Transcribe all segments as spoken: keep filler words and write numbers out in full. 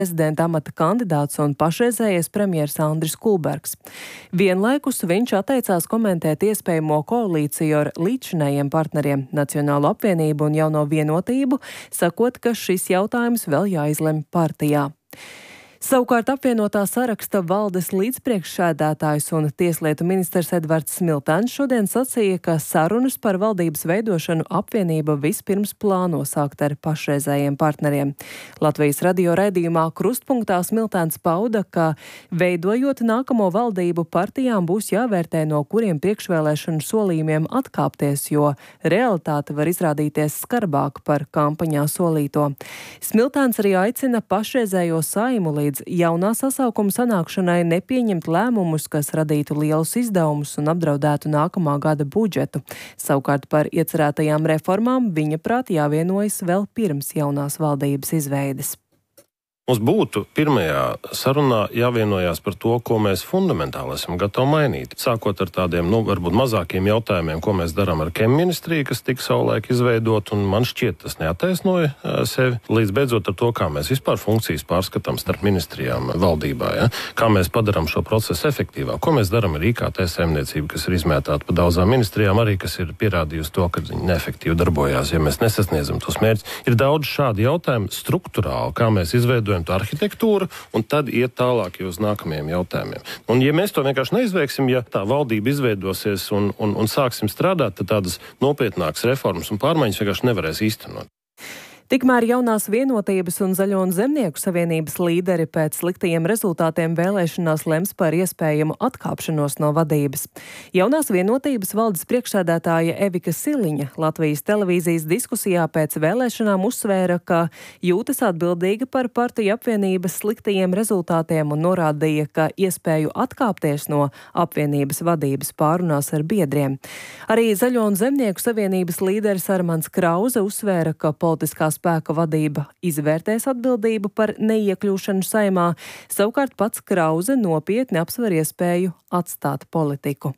prezidenta amata kandidāts un pašreizējais premjers Andris Kulbergs. Vienlaikus viņš atteicās komentēt iespējamo koalīciju ar līdzšinējiem partneriem Nacionālo apvienību un Jauno vienotību, sakot, ka šis jautājums vēl jāizlemj partijā. Savukārt apvienotā saraksta valdes līdzpriekšsēdētājs un tieslietu ministrs Edvards Smiltēns šodien sacīja, ka sarunas par valdības veidošanu apvienība vispirms plāno sākt ar pašreizējiem partneriem. Latvijas radio raidījumā Krustpunktā Smiltēns pauda, ka veidojot nākamo valdību partijām būs jāvērtē, no kuriem priekšvēlēšanu solījumiem atkāpties, jo realitāte var izrādīties skarbāka par kampaņā solīto. Smiltēns arī aicina pašreizējo Saeimu līdz jaunā sasaukuma sanākšanai nepieņemt lēmumus, kas radītu lielus izdevumus un apdraudētu nākamā gada budžetu. Savukārt par iecerētajām reformām viņa prāt jāvienojas vēl pirms jaunās valdības izveides. Mums būtu pirmajā sarunā jāvienojās par to, ko mēs fundamentāli esam gatavi mainīt. Sākot ar tādiem, nu, varbūt mazākiem jautājumiem, ko mēs darām ar Kem ministriju, kas tika savulaik izveidot, un man šķiet, tas neataisnoja sevi. Līdz beidzot ar to, kā mēs vispār funkcijas pārskatām starp ministrijām valdībā, ja? Kā mēs padarām šo procesu efektīvāk, ko mēs darām ar I K T saimniecību, kas ir izmētāta pa daudzām ministrijām, arī kas ir pierādījusi to, ka viņi neefektīvi darbojās, ja mēs nesasniedzam tos mērķus. Ir daudz šādi jautājumi struktūrāli, kā mēs izveidojam arhitektūru, un tad iet tālāk jau uz nākamajiem jautājumiem. Un ja mēs to vienkārši neizveiksim, ja tā valdība izveidosies un, un, un sāksim strādāt, tad tādas nopietnākas reformas un pārmaiņas vienkārši nevarēs īstenot. Tikmēr Jaunās vienotības un Zaļo un Zemnieku savienības līderi pēc sliktajiem rezultātiem vēlēšanās lems par iespējamu atkāpšanos no vadības. Jaunās vienotības valdes priekšsēdētāja Evika Siliņa Latvijas televīzijas diskusijā pēc vēlēšanām uzsvēra, ka jūtas atbildīga par partiju apvienības sliktajiem rezultātiem un norādīja, ka iespēju atkāpties no apvienības vadības pārunās ar biedriem. Arī Zaļo un Zemnieku savienības līderis Armands Krauze uzsvēra, ka politiskās spēka vadība izvērtēs atbildību par neiekļūšanu Saeimā, savukārt pats Krauze nopietni apsver iespēju atstāt politiku.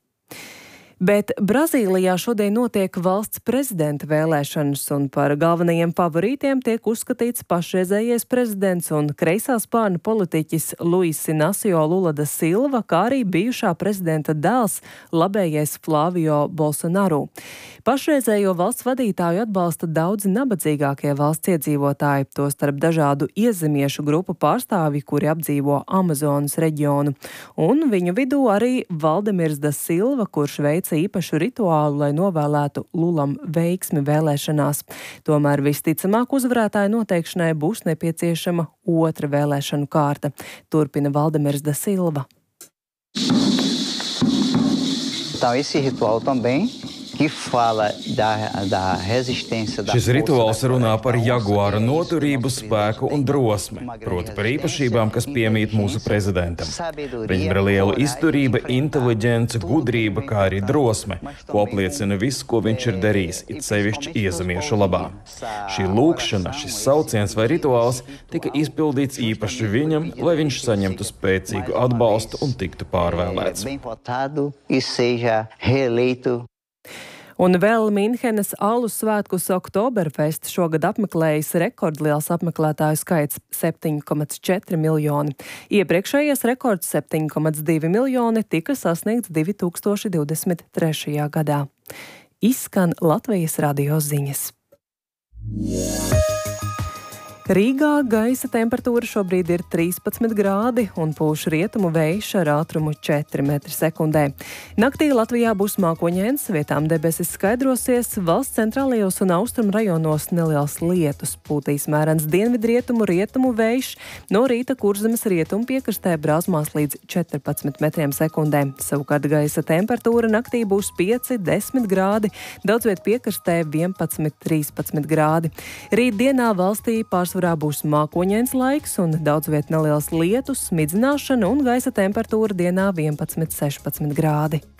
Bet Brazīlijā šodien notiek valsts prezidenta vēlēšanas, un par galvenajiem favorītiem tiek uzskatīts pašreizējais prezidents un kreisā spārna politiķis Luis Inacio Lula da Silva, kā arī bijušā prezidenta dēls labējais Flávio Bolsonaro. Pašreizējo valsts vadītāju atbalsta daudzi nabadzīgākie valsts iedzīvotāji, tostarp dažādu iezemiešu grupu pārstāvji, kuri apdzīvo Amazonas reģionu, un viņu vidū arī Valdemirs da Silva, kurš veica īpašu rituālu, lai novēlētu Lulam veiksmi vēlēšanās. Tomēr visticamāk uzvarētāju noteikšanai būs nepieciešama otra vēlēšanu kārta, turpina Valdemirs da Silva. Então, esse ritual também que fala da, da resistência da Šis rituāls runā par jaguāra noturību, spēku un drosmi, proti par īpašībām, kas piemīt mūsu prezidentam. Viņam ir liela izturība, inteliģence, gudrība, kā arī drosme, ko apliecina viss, ko viņš ir darījis, it sevišķi iezemiešu labā. Šī lūkšana, šis sauciens vai rituāls tika izpildīts īpaši viņam, lai viņš saņemtu spēcīgu atbalstu un tiktu pārvēlēts. Un vēl Minhenes alus svētkus Oktoberfest šogad apmeklējis rekordliels apmeklētāju skaits – septiņi komats četri miljoni. Iepriekšējais rekords – septiņi komats divi miljoni tika sasniegts divi tūkstoši divdesmit trešajā gadā. Izskan Latvijas radio ziņas. Rīgā gaisa temperatūra šobrīd ir trīspadsmit grādi un pūš rietumu vējš ar ātrumu četri metri sekundē. Naktī Latvijā būs mākoņains, vietām debesis skaidrosies, valsts centrālajos un austrumu rajonos neliels lietus, pūtīs mērens dienvidrietumu rietumu vējš, no rīta Kurzemes rietumu piekrastē brāzmās līdz četrpadsmit metriem sekundē. Savukārt gaisa temperatūra naktī būs pieci līdz desmit grādi, daudzviet piekrastē vienpadsmit līdz trīspadsmit grādi. Rīt dienā valstī pārsvarā Pārsvarā būs mākoņains laiks un daudzviet neliels lietus, smidzināšana un gaisa temperatūra dienā vienpadsmit līdz sešpadsmit grādi.